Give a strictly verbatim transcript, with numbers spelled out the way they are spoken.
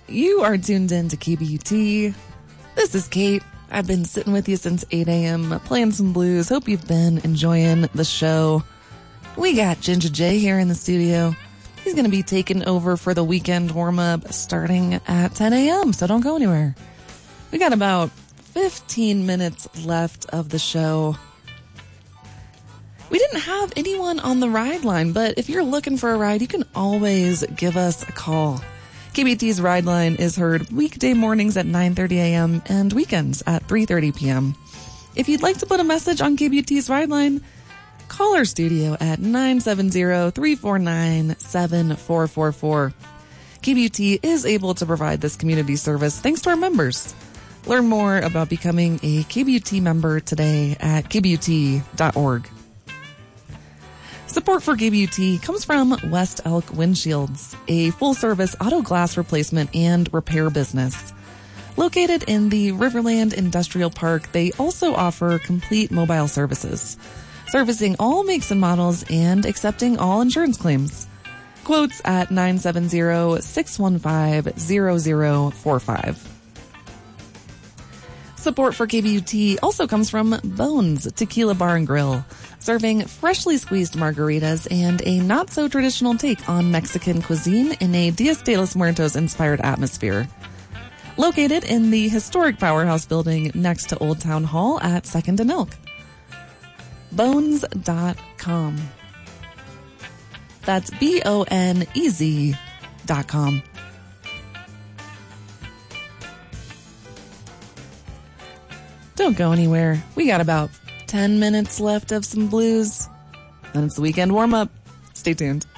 You are tuned in to K B U T. This is Kate. I've been sitting with you since eight a.m. playing some blues. Hope you've been enjoying the show. We got Ginger J here in the studio. He's going to be taking over for the weekend warm-up starting at ten a.m., so don't go anywhere. We got about fifteen minutes left of the show. We didn't have anyone on the ride line, but if you're looking for a ride, you can always give us a call. K B T's Ride Line is heard weekday mornings at nine thirty a.m. and weekends at three thirty p.m. If you'd like to put a message on K B T's Ride Line, call our studio at nine seven zero, three four nine, seven four four four. K B T is able to provide this community service thanks to our members. Learn more about becoming a K B U T member today at k b u t dot org. Support for K B U T comes from West Elk Windshields, a full-service auto glass replacement and repair business. Located in the Riverland Industrial Park, they also offer complete mobile services, servicing all makes and models and accepting all insurance claims. Quotes at nine seven zero, six one five, zero zero four five. Support for K B U T also comes from Bones Tequila Bar and Grill, serving freshly squeezed margaritas and a not-so-traditional take on Mexican cuisine in a Dias de los Muertos-inspired atmosphere. Located in the historic Powerhouse building next to Old Town Hall at second and Elk. Bones dot com. That's B O N E Z dot com. Don't go anywhere. We got about ten minutes left of some blues. Then it's the weekend warm-up. Stay tuned.